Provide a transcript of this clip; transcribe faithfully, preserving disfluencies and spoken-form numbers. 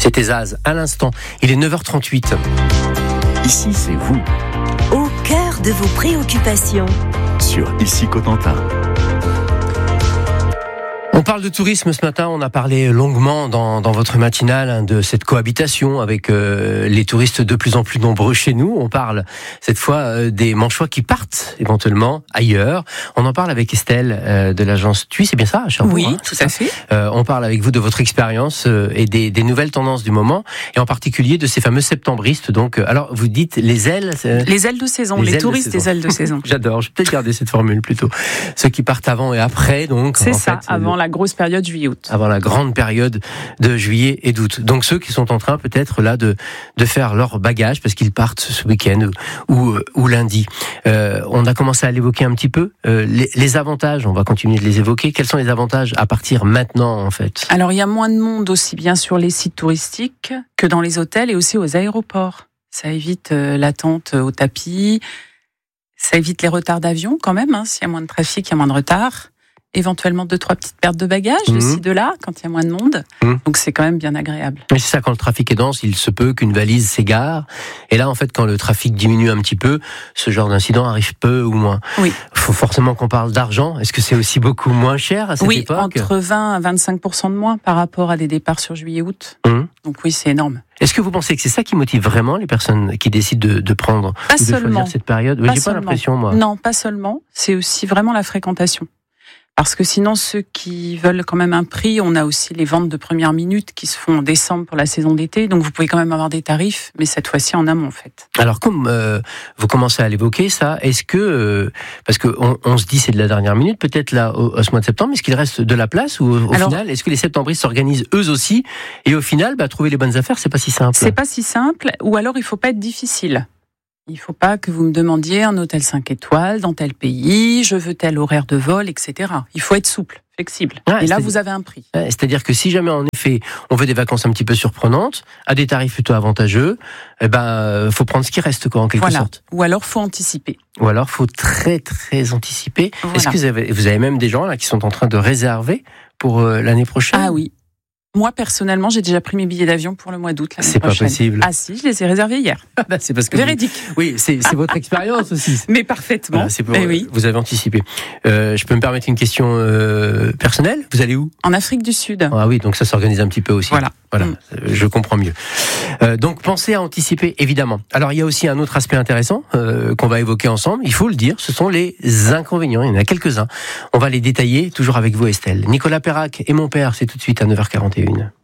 C'était Zaz à l'instant. Il est neuf heures trente-huit. Ici, c'est vous. Au cœur de vos préoccupations. Sur Ici Cotentin. On parle de tourisme ce matin, on a parlé longuement dans, dans votre matinale hein, de cette cohabitation avec euh, les touristes de plus en plus nombreux chez nous. On parle cette fois euh, des Manchois qui partent éventuellement ailleurs. On en parle avec Estelle euh, de l'agence Tui, c'est bien ça à Cherbourg? Oui, hein, tout à fait. Euh, on parle avec vous de votre expérience euh, et des, des nouvelles tendances du moment, et en particulier de ces fameux septembristes. Donc, euh, alors vous dites les ailes c'est... Les ailes de saison, les, les touristes de des ailes de saison. J'adore, je vais peut-être garder cette formule plutôt. Ceux qui partent avant et après, donc. C'est en ça, fait, avant le... la grosse période juillet-août. Avant la grande période de juillet et d'août. Donc ceux qui sont en train peut-être là de de faire leur bagage parce qu'ils partent ce week-end ou ou lundi. Euh, on a commencé à l'évoquer un petit peu. Euh, les, les avantages, on va continuer de les évoquer. Quels sont les avantages à partir maintenant en fait? Alors il y a moins de monde aussi bien sur les sites touristiques que dans les hôtels et aussi aux aéroports. Ça évite euh, l'attente au tapis. Ça évite les retards d'avion quand même. Hein, s'il y a moins de trafic, il y a moins de retard. Éventuellement deux, trois petites pertes de bagages mmh. de ci, de là, quand il y a moins de monde. Mmh. Donc c'est quand même bien agréable. Mais c'est ça, quand le trafic est dense, il se peut qu'une valise s'égare. Et là, en fait, quand le trafic diminue un petit peu, ce genre d'incident arrive peu ou moins. Oui. Il faut forcément qu'on parle d'argent. Est-ce que c'est aussi beaucoup moins cher à cette oui, époque? Oui, entre vingt à vingt-cinq pour cent de moins par rapport à des départs sur juillet-août. Mmh. Donc oui, c'est énorme. Est-ce que vous pensez que c'est ça qui motive vraiment les personnes qui décident de, de prendre pas ou de seulement. choisir cette période? Oui, pas j'ai seulement. pas l'impression, moi. Non, pas seulement. C'est aussi vraiment la fréquentation. Parce que sinon, ceux qui veulent quand même un prix, on a aussi les ventes de première minute qui se font en décembre pour la saison d'été. Donc vous pouvez quand même avoir des tarifs, mais cette fois-ci en amont en fait. Alors comme euh, vous commencez à l'évoquer ça, est-ce que, euh, parce qu'on on se dit c'est de la dernière minute, peut-être là au, à ce mois de septembre, est-ce qu'il reste de la place ou au Alors, final, est-ce que les septembristes s'organisent eux aussi et au final, bah, trouver les bonnes affaires, c'est pas si simple? C'est pas si simple, ou alors il faut pas être difficile. Il ne faut pas que vous me demandiez un hôtel cinq étoiles dans tel pays, je veux tel horaire de vol, et cetera. Il faut être souple, flexible. Ouais, et là, vous avez un prix. Ouais, c'est-à-dire que si jamais, en effet, on veut des vacances un petit peu surprenantes, à des tarifs plutôt avantageux, eh ben, faut prendre ce qui reste, quoi, en quelque voilà. sorte. Ou alors, faut anticiper. Ou alors, faut très, très anticiper. Voilà. Est-ce que vous avez, vous avez même des gens là qui sont en train de réserver pour euh, l'année prochaine? Ah oui. Moi, personnellement, j'ai déjà pris mes billets d'avion pour le mois d'août. C'est pas possible. Ah si, je les ai réservés hier. c'est parce que Véridique. Vous... Oui, c'est, c'est votre expérience aussi. Mais parfaitement. Voilà, c'est pour... Mais oui. Vous avez anticipé. Euh, je peux me permettre une question euh, personnelle? Vous allez où? En Afrique du Sud. Ah oui, donc ça s'organise un petit peu aussi. Voilà. Voilà, mmh. je comprends mieux. Euh, donc pensez à anticiper, évidemment. Alors il y a aussi un autre aspect intéressant euh, qu'on va évoquer ensemble, il faut le dire, ce sont les inconvénients, il y en a quelques-uns. On va les détailler, toujours avec vous Estelle. Nicolas Perrac et mon père, c'est tout de suite à neuf heures quarante et une.